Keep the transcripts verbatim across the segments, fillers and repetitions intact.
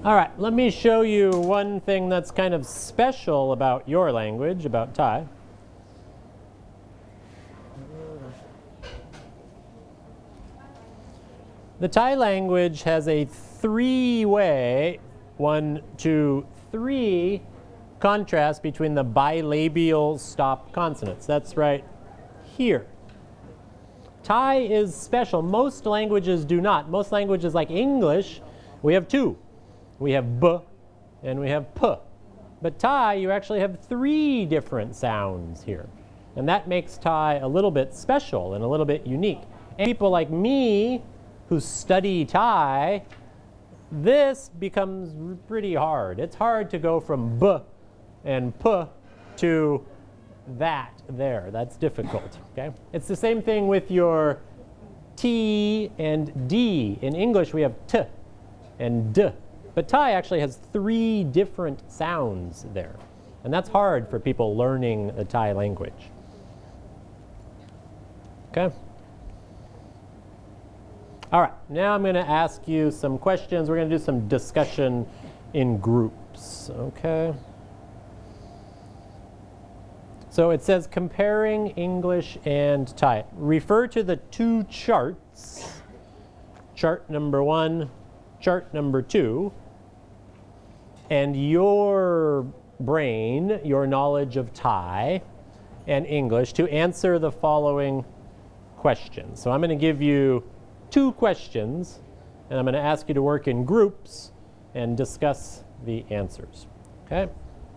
All right, let me show you one thing that's kind of special about your language, about Thai. The Thai language has a three-way, one, two, three, contrast between the bilabial stop consonants. That's right here. Thai is special. Most languages do not. Most languages like English, we have two. We have B and we have P. But Thai, you actually have three different sounds here. And that makes Thai a little bit special and a little bit unique. And people like me who study Thai, this becomes pretty hard. It's hard to go from B and P to that there. That's difficult. Okay? It's the same thing with your T and D. In English, we have T and D. But Thai actually has three different sounds there. And that's hard for people learning the Thai language. Okay? All right, now I'm going to ask you some questions. We're going to do some discussion in groups. Okay? So it says comparing English and Thai. Refer to the two charts. Chart number one, chart number two. And your brain, your knowledge of Thai and English to answer the following questions. So I'm going to give you two questions, and I'm going to ask you to work in groups and discuss the answers. Okay?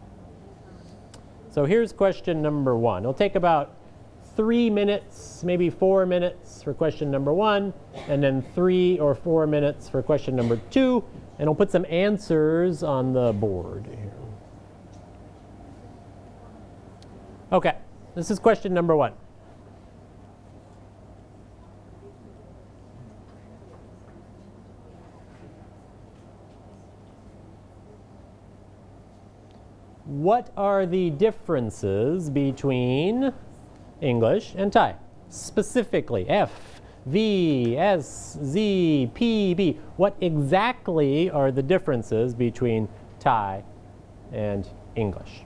So here's question number one. It'll take about three minutes, maybe four minutes for question number one, and then three or four minutes for question number two. And we'll put some answers on the board here. Okay, this is question number one. What are the differences between English and Thai? Specifically, F, V, S, Z, P, B. What exactly are the differences between Thai and English?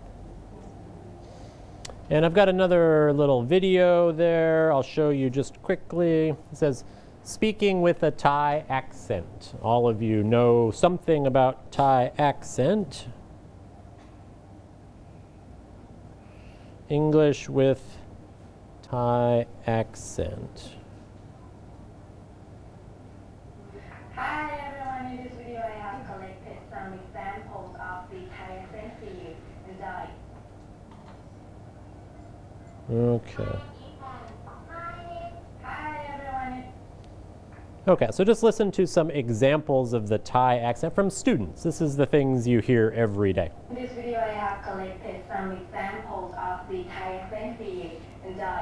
And I've got another little video there. I'll show you just quickly. It says, speaking with a Thai accent. All of you know something about Thai accent. English with Thai accent. Hi everyone, in this video I have collected some examples of the Thai accent for you. Enjoy. Okay. Hi everyone. Okay, so just listen to some examples of the Thai accent from students. This is the things you hear every day. In this video I have collected some examples of the Thai accent for you. Enjoy.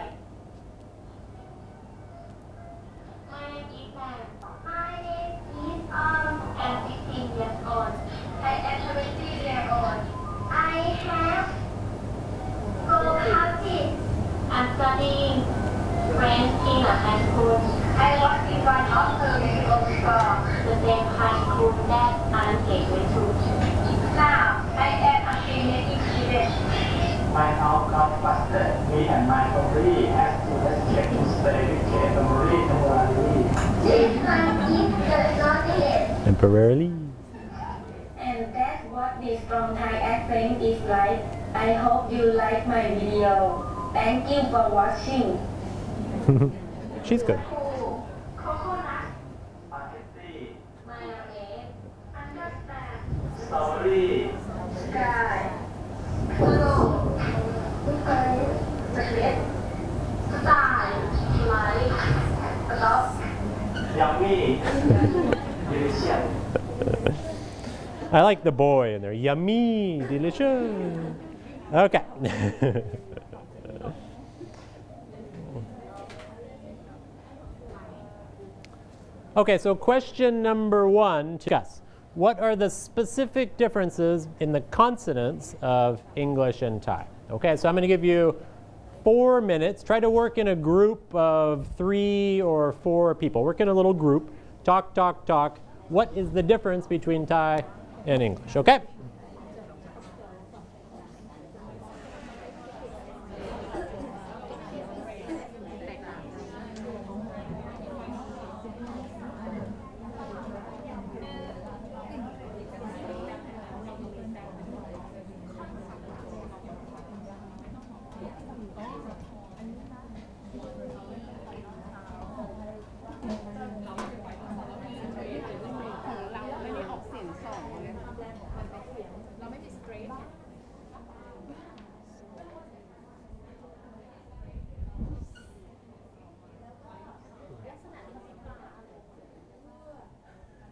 My name is Sam. My name is um, I'm sixteen years old. I am twenty years old. I have go country. I'm studying French in a high school. I was in one of the musical school. The same high school that I'm going to. Now, I am a senior student. My house got busted. Me and my family have to escape to stay with Kate and Marie temporarily. This one is the naughtiest. Temporarily. And that's what the strong Thai accent is like. I hope you like my video. Thank you for watching. She's good. Coconut. Spaghetti. Mayonnaise. Understand. Strawberry. Sky. Blue. Okay. Chocolate. Style. Light. Love. Yummy. Delicious. I like the boy in there. Yummy, delicious. Okay. Okay, so question number one to discuss. What are the specific differences in the consonants of English and Thai? Okay, so I'm going to give you four minutes. Try to work in a group of three or four people. Work in a little group. Talk, talk, talk. what is the difference between Thai and English, okay?